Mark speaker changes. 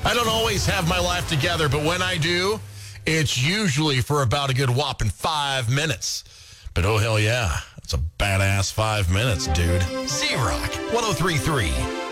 Speaker 1: I don't always have my life together, but when I do, it's usually for about a good whopping 5 minutes. But oh, hell yeah, it's a badass 5 minutes, dude. Z-Rock 103.3.